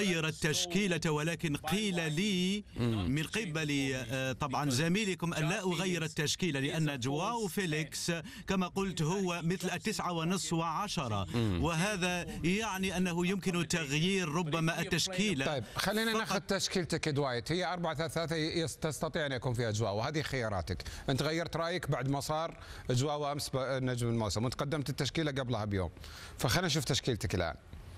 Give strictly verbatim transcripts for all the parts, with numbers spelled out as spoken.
أغير التشكيلة، ولكن قيل لي من قبل طبعا زميلكم أن لا أغير التشكيلة، لأن جواو فيليكس كما قلت هو مثل التسعة ونصف وعشرة، وهذا يعني أنه يمكن تغيير ربما التشكيلة. طيب خلينا ناخذ تشكيلتك دوايت، هي أربعة ثلاثة ثلاثة تستطيع أن يكون فيها جواو، وهذه خياراتك. أنت غيرت رأيك بعد ما صار جواو أمس نجم الموسم، وأنت قدمت التشكيلة قبلها بيوم، فخلينا نشوف تشكيلتك الآن.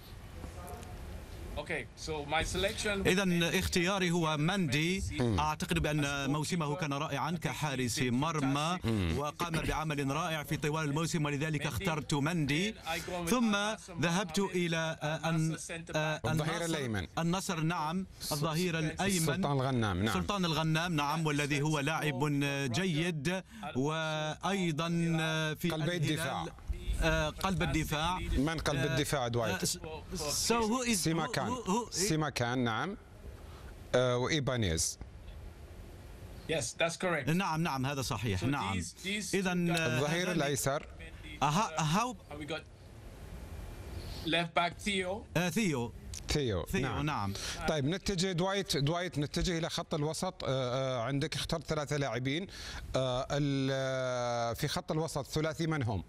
إذا اختياري هو مندي. أعتقد بأن موسمه كان رائعا كحارس مرمى، وقام بعمل رائع في طوال الموسم، ولذلك اخترت مندي. ثم ذهبت إلى الظهير الأيمن النصر، نعم الظهير الأيمن سلطان الغنام، نعم سلطان الغنام، نعم، والذي هو لاعب جيد، وأيضا في قلبي الدفاع. قلب الدفاع. من قلب الدفاع دوايت؟ سيماكان. سيماكان نعم. وإيبانيز. نعم نعم هذا صحيح. نعم. إذا الظهير الأيسر هاو ثيو. ثيو ثيو نعم. نعم. طيب نتجه دوايت دوايت نتجه الى خط الوسط. عندك اخترت ثلاثه لاعبين في خط الوسط ثلاثي، من هم؟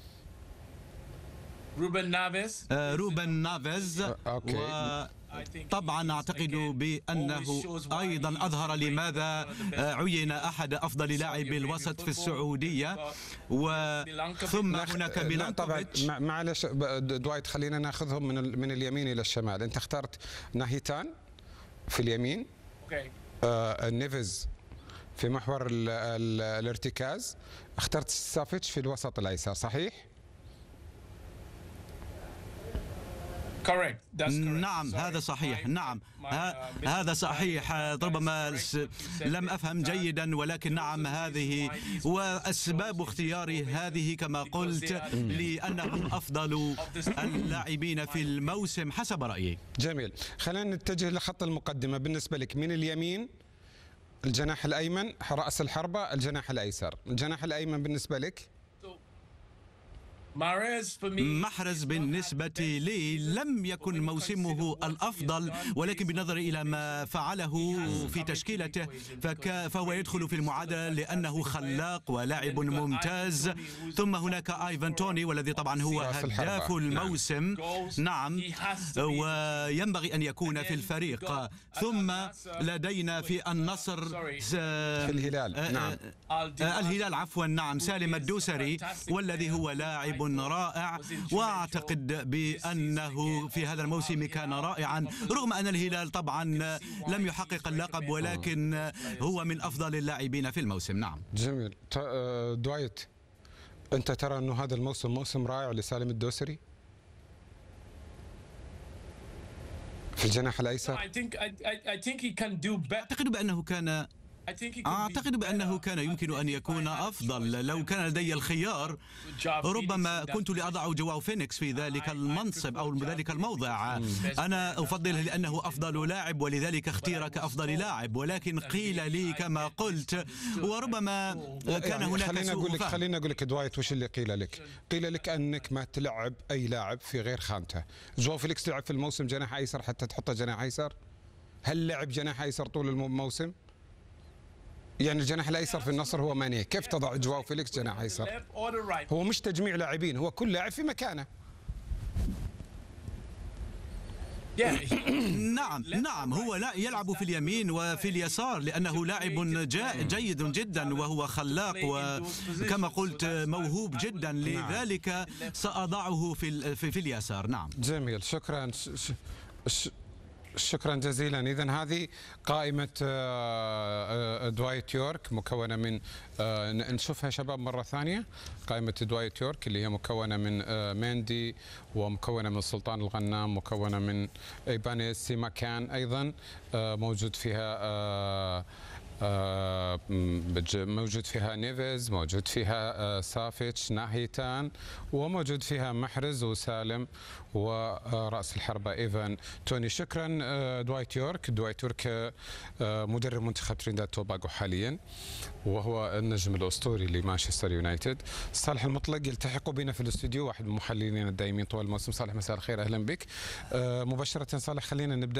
روبن نافيز. روبن نافيز. اوكي. طبعا أعتقد بأنه أيضا أظهر لماذا عين أحد أفضل لاعبي الوسط في السعودية. وثم هناك ميلانكوفيتش. طبعا معلش دوايت، خلينا ناخذهم من من اليمين إلى الشمال. أنت اخترت ناهيتان في اليمين، آه نيفز في محور ال ال الارتكاز، اخترت سافيتش في الوسط الأيسر، صحيح؟ نعم هذا صحيح. نعم هذا صحيح. ربما لم أفهم جيدا، ولكن نعم هذه وأسباب اختياري هذه كما قلت، لأنهم أفضل اللاعبين في الموسم حسب رأيي. جميل. خلينا نتجه لخط المقدمة. بالنسبة لك من اليمين الجناح الأيمن، رأس الحربة الجناح الأيسر. الجناح الأيمن بالنسبة لك محرز بالنسبة لي لم يكن موسمه الأفضل، ولكن بالنظر إلى ما فعله في تشكيلته فهو يدخل في المعادلة، لأنه خلاق ولاعب ممتاز. ثم هناك آيفان توني، والذي طبعا هو هداف الموسم، نعم، وينبغي أن يكون في الفريق. ثم لدينا في النصر في الهلال، نعم الهلال عفوا، نعم، سالم الدوسري، والذي هو لاعب رائع، واعتقد بانه في هذا الموسم كان رائعا، رغم ان الهلال طبعا لم يحقق اللقب، ولكن هو من افضل اللاعبين في الموسم. نعم. جميل. دوايت، انت ترى انه هذا الموسم موسم رائع لسالم الدوسري في الجناح الايسر؟ اعتقد بانه كان أعتقد بأنه كان يمكن أن يكون أفضل. لو كان لدي الخيار ربما كنت لأضع جواو فينيكس في ذلك المنصب أو ذلك الموضع. أنا أفضله لأنه أفضل لاعب، ولذلك اختير كأفضل لاعب، ولكن قيل لي كما قلت، وربما كان هناك خلينا أقول لك سوء خلينا أقول لك دوايت، وش اللي قيل لك؟ قيل لك أنك ما تلعب أي لاعب في غير خانته. جواو فيليكس لعب في الموسم جناح أيسر حتى تحطه جناح أيسر؟ هل لعب جناح أيسر طول الموسم؟ يعني الجناح الايسر في النصر هو ماني، كيف تضع جواو فيليكس جناح ايسر؟ هو مش تجميع لاعبين، هو كل لاعب في مكانه. نعم نعم هو لا يلعب في اليمين وفي اليسار، لأنه لاعب جيد جدا وهو خلاق، وكما قلت موهوب جدا، لذلك سأضعه في في, في اليسار. نعم. جميل، شكرا ش ش شكرا جزيلا. إذن هذه قائمة دوايت يورك مكونة من، نشوفها شباب مرة ثانية. قائمة دوايت يورك اللي هي مكونة من ميندي، ومكونة من سلطان الغنام، مكونة من إيبانيز، سيماكان أيضا موجود فيها، موجود فيها نيفيز، موجود فيها سافيتش، ناهيتان، وموجود فيها محرز وسالم، ورأس الحربة إيفان توني. شكرا دوايت يورك. دوايت يورك مدرب منتخب ترينداد توباغو حاليا، وهو النجم الأسطوري لمانشستر يونايتد. صالح المطلق يلتحق بنا في الاستوديو، واحد من المحللين الدائمين طوال الموسم. صالح مساء الخير، أهلا بك. مباشرة صالح خلينا نبدأ